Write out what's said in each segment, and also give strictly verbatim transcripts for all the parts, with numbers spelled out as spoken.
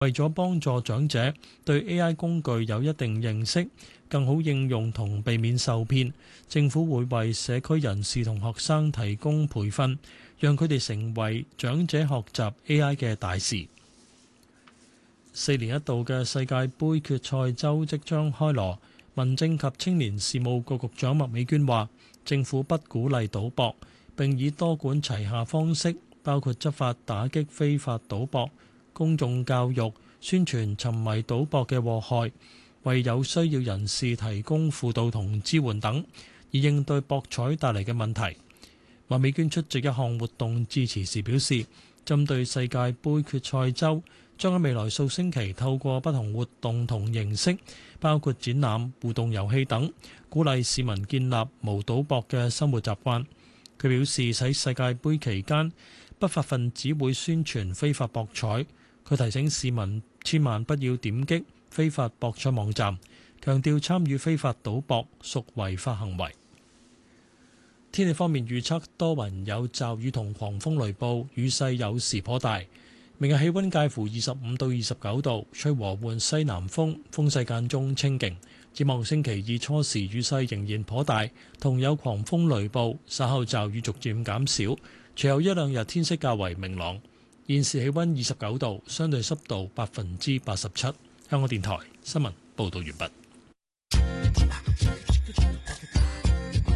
為咗幫助長者對 A I 工具有一定認識，更好應用同避免受騙，政府會為社區人士同學生提供培訓，讓佢哋成為長者學習 A I 嘅大使。四年一度嘅世界盃決賽周即將開鑼，民政及青年事務局局長麥美娟話：政府不鼓勵賭博，並以多管齊下方式，包括執法打擊非法賭博、公眾教育、宣傳沉迷賭博嘅禍害，為有需要人士提供輔導同支援等，以應對博彩帶嚟嘅問題。麥美娟出席一項活動致辭時表示，針對世界盃決賽周，將喺未來數星期透過不同活動同形式，包括展覽、互動遊戲等，鼓勵市民建立無賭博嘅生活習慣。佢表示喺世界盃期間，不法分子會宣傳非法博彩。佢提醒市民千萬不要點擊非法博彩網站，強調參與非法賭博屬違法行為。天氣方面預測多雲有驟雨同狂風雷暴，雨勢有時頗大。明日氣溫介乎二十五到二十九度，吹和緩西南風，風勢間中清勁。展望星期二初時雨勢仍然頗大，同有狂風雷暴，稍後驟雨逐漸減少。隨後一兩日天色較為明朗。現時氣溫二十九度，相對濕度百分之八十七。香港電台新聞報道完畢。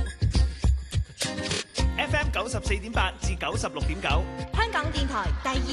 F M 九十四點八至九十六點九， 香港電台第二